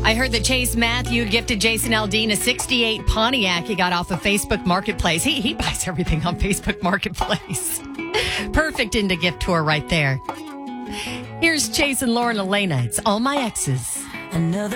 I heard that Chase Matthew gifted Jason Aldean a 68 Pontiac he got off of Facebook Marketplace. He buys everything on Facebook Marketplace. Perfect into gift tour right there. Here's Chase and Lauren Elena. It's All My Exes. Another